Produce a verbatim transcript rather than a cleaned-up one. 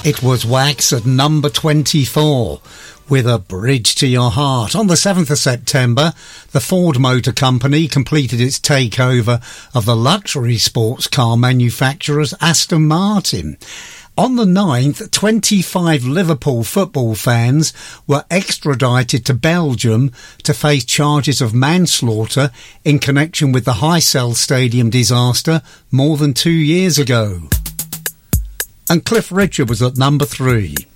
It was Wax at number twenty-four with A Bridge to Your Heart. On the seventh of September, the Ford Motor Company completed its takeover of the luxury sports car manufacturers Aston Martin. On the ninth, twenty-five Liverpool football fans were extradited to Belgium to face charges of manslaughter in connection with the Heysel Stadium disaster more than two years ago. And Cliff Richard was at number three.